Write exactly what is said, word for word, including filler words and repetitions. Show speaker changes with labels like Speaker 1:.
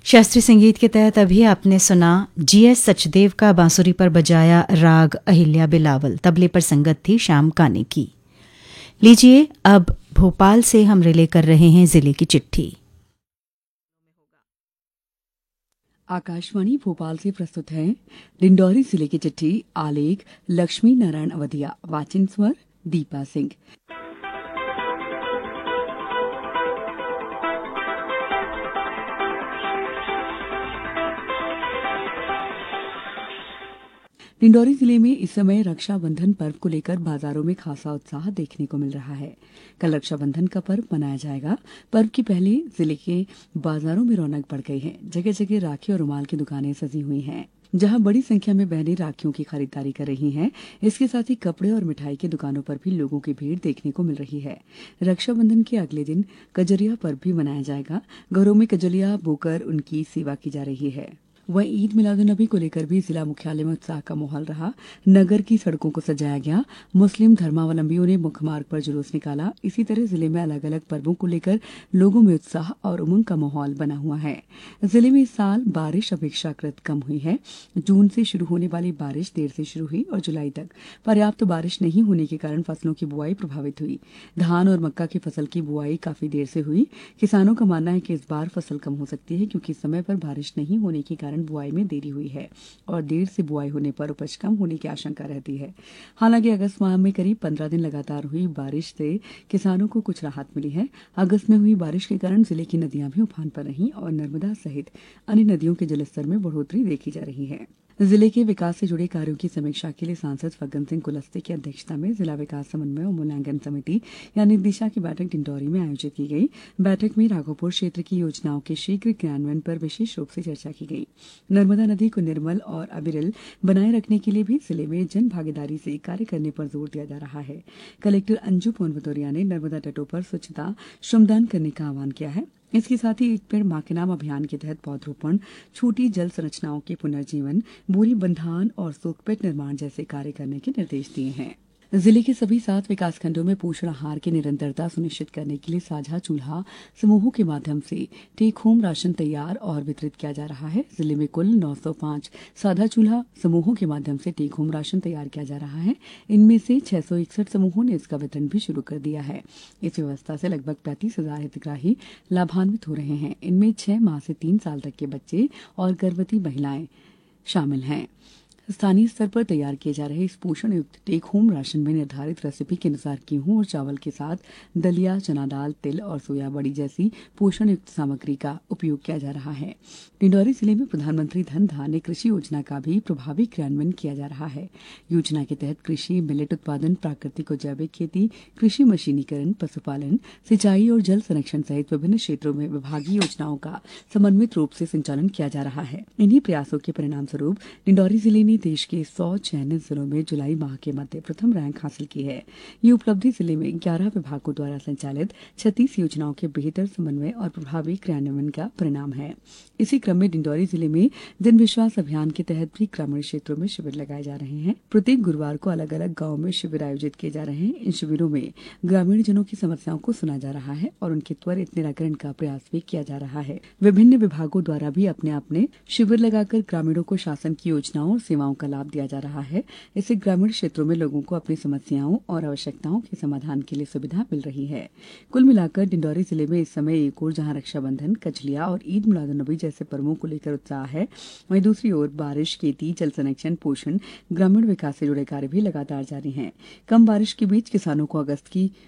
Speaker 1: शास्त्रीय संगीत के तहत अभी आपने सुना जीएस सचदेव का बांसुरी पर बजाया राग अहिल्या बिलावल, तबले पर संगत थी श्याम काने की। लीजिए अब भोपाल से हम रिले कर रहे हैं जिले की चिट्ठी।
Speaker 2: आकाशवाणी भोपाल से प्रस्तुत है डिंडौरी जिले की चिट्ठी। आलेख लक्ष्मी नारायण अवधिया, वाचन स्वर दीपा सिंह। डिंडौरी जिले में इस समय रक्षाबंधन पर्व को लेकर बाजारों में खासा उत्साह देखने को मिल रहा है। कल रक्षाबंधन का पर्व मनाया जाएगा। पर्व के पहले जिले के बाजारों में रौनक बढ़ गई है। जगह जगह राखी और रुमाल की दुकानें सजी हुई हैं, जहां बड़ी संख्या में बहनें राखियों की खरीदारी कर रही हैं। इसके साथ ही कपड़े और मिठाई की दुकानों पर भी लोगों की भीड़ देखने को मिल रही है। रक्षाबंधन के अगले दिन कजरिया पर्व भी मनाया जाएगा। घरों में कजलिया बोकर उनकी सेवा की जा रही है। वहीं ईद मिलादुन्नबी को लेकर भी जिला मुख्यालय में उत्साह का माहौल रहा। नगर की सड़कों को सजाया गया। मुस्लिम धर्मावलंबियों ने मुख्य मार्ग पर जुलूस निकाला। इसी तरह जिले में अलग अलग पर्वों को लेकर लोगों में उत्साह और उमंग का माहौल बना हुआ है। जिले में इस साल बारिश अपेक्षाकृत कम हुई है। जून से शुरू होने वाली बारिश देर से शुरू हुई और जुलाई तक पर्याप्त तो बारिश नहीं होने के कारण फसलों की बुआई प्रभावित हुई। धान और मक्का की फसल की बुआई काफी देर से हुई। किसानों का मानना है कि इस बार फसल कम हो सकती है, क्योंकि समय पर बारिश नहीं होने के कारण बुआई में देरी हुई है और देर से बुआई होने पर उपज कम होने की आशंका रहती है। हालांकि अगस्त माह में करीब पंद्रह दिन लगातार हुई बारिश से किसानों को कुछ राहत मिली है। अगस्त में हुई बारिश के कारण जिले की नदियां भी उफान पर रहीं और नर्मदा सहित अन्य नदियों के जलस्तर में बढ़ोतरी देखी जा रही है। जिले के विकास से जुड़े कार्यों की समीक्षा के लिए सांसद फग्गन सिंह कुलस्ते की अध्यक्षता में जिला विकास समन्वय और मूल्यांकन समिति यानी दिशा की बैठक डिंडौरी में आयोजित की गई। बैठक में राघोपुर क्षेत्र की योजनाओं के शीघ्र क्रियान्वयन पर विशेष रूप से चर्चा की गई। नर्मदा नदी को निर्मल और अविरल बनाए रखने के लिए भी जिले में जन भागीदारी से कार्य करने पर जोर दिया जा रहा है। कलेक्टर अंजू पवन भदौरिया ने नर्मदा तटों पर स्वच्छता श्रमदान करने का आह्वान किया है। इसके साथ ही एक पेड़ मां के नाम अभियान के तहत पौधरोपण, छोटी जल संरचनाओं के पुनर्जीवन, बोरी बंधान और सोकपेट निर्माण जैसे कार्य करने के निर्देश दिए हैं। जिले के सभी सात विकासखंडों में पोषण आहार की निरंतरता सुनिश्चित करने के लिए साझा चूल्हा समूहों के माध्यम से टेक होम राशन तैयार और वितरित किया जा रहा है। जिले में कुल नौ सौ पाँच साझा चूल्हा समूहों के माध्यम से टेक होम राशन तैयार किया जा रहा है। इनमें से छह सौ इकसठ समूहों ने इसका वितरण भी शुरू कर दिया है। इस व्यवस्था से लगभग पैंतीस हजार हितग्राही लाभान्वित हो रहे हैं। इनमें छह माह से तीन साल तक के बच्चे और गर्भवती महिलाएं शामिल हैं। स्थानीय स्तर पर तैयार किए जा रहे इस पोषण युक्त टेक होम राशन में निर्धारित रेसिपी के अनुसार गेहूं और चावल के साथ दलिया, चना दाल, तिल और सोया बड़ी जैसी पोषण युक्त सामग्री का उपयोग किया जा रहा है। डिंडौरी जिले में प्रधानमंत्री धन धान्य कृषि योजना का भी प्रभावी क्रियान्वयन किया जा रहा है। योजना के तहत कृषि, मिलेट उत्पादन, प्राकृतिक और जैविक खेती, कृषि मशीनीकरण, पशुपालन, सिंचाई और जल संरक्षण सहित विभिन्न क्षेत्रों में विभागीय योजनाओं का समन्वित रूप से संचालन किया जा रहा है। इन्हीं प्रयासों के परिणाम स्वरूप डिंडौरी जिले ने देश के सौ चयनित जिलों में जुलाई माह के मध्य प्रथम रैंक हासिल की है। ये उपलब्धि जिले में ग्यारह विभागों द्वारा संचालित छत्तीस योजनाओं के बेहतर समन्वय और प्रभावी क्रियान्वयन का परिणाम है। इसी क्रम में डिंडौरी जिले में जन विश्वास अभियान के तहत भी ग्रामीण क्षेत्रों में शिविर लगाए जा रहे हैं। प्रत्येक गुरुवार को अलग अलग गाँव में शिविर आयोजित किए जा रहे हैं। इन शिविरों में ग्रामीण जनों की समस्याओं को सुना जा रहा है और उनके त्वरित निराकरण का प्रयास भी किया जा रहा है। विभिन्न विभागों द्वारा भी अपने अपने शिविर लगाकर ग्रामीणों को शासन की योजनाओं और सेवाओं का लाभ दिया जा रहा है। इससे ग्रामीण क्षेत्रों में लोगों को अपनी समस्याओं और आवश्यकताओं के समाधान के लिए सुविधा मिल रही है। कुल मिलाकर डिंडौरी जिले में इस समय एक ओर जहां रक्षाबंधन, कजलिया और ईद मिलादुन्नबी जैसे पर्वों को लेकर उत्साह है, वहीं दूसरी ओर बारिश, खेती, जल संरक्षण, पोषण, ग्रामीण विकास से जुड़े कार्य भी लगातार जारी हैं। कम बारिश के बीच किसानों को अगस्त की